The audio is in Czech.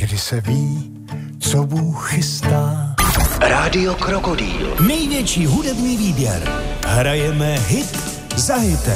Někdy se ví, co Bůh chystá. Rádio Krokodýl. Největší hudební výběr. Hrajeme hit za hitem.